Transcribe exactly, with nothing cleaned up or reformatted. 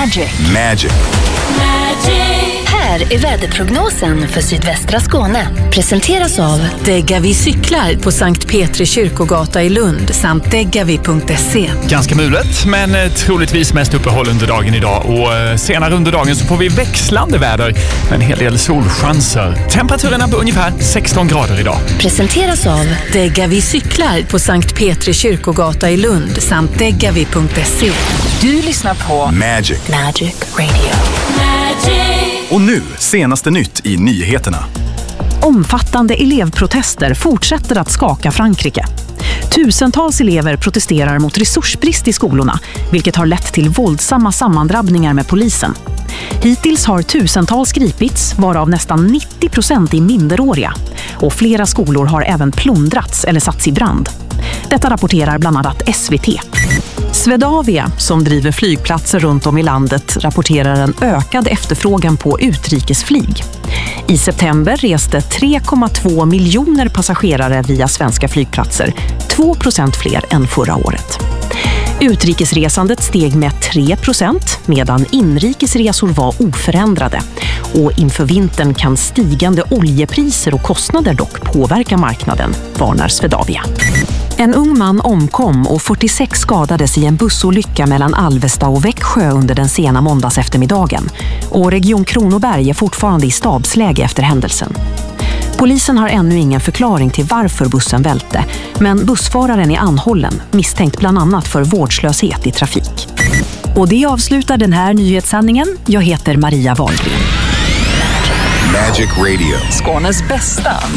Magic. Magic. Här är väderprognosen för sydvästra Skåne. Presenteras av Degavi cyklar på Sankt Petri kyrkogata i Lund samt degavi punkt se. Ganska mulet, men troligtvis mest uppehåll under dagen idag. Och senare under dagen så får vi växlande väder med en hel del solchanser. Temperaturerna på ungefär sexton grader idag. Presenteras av Degavi cyklar på Sankt Petri kyrkogata i Lund samt degavi punkt se. Du lyssnar på Magic. Magic Radio. Och nu, senaste nytt i nyheterna. Omfattande elevprotester fortsätter att skaka Frankrike. Tusentals elever protesterar mot resursbrist i skolorna, vilket har lett till våldsamma sammandrabbningar med polisen. Hittills har tusentals gripits, varav nästan nittio procent är minderåriga. Och flera skolor har även plundrats eller satts i brand. Detta rapporterar bland annat S V T. Swedavia, som driver flygplatser runt om i landet, rapporterar en ökad efterfrågan på utrikesflyg. I september reste tre komma två miljoner passagerare via svenska flygplatser, två procent fler än förra året. Utrikesresandet steg med tre procent medan inrikesresor var oförändrade. Och inför vintern kan stigande oljepriser och kostnader dock påverka marknaden, varnar Swedavia. En ung man omkom och fyrtiosex skadades i en bussolycka mellan Alvesta och Växjö under den sena måndags eftermiddagen. Och Region Kronoberg är fortfarande i stabsläge efter händelsen. Polisen har ännu ingen förklaring till varför bussen välte, men bussföraren är anhållen, misstänkt bland annat för vårdslöshet i trafik. Och det avslutar den här nyhetssändningen. Jag heter Maria Wahlgren. Magic Radio. Skånes bästa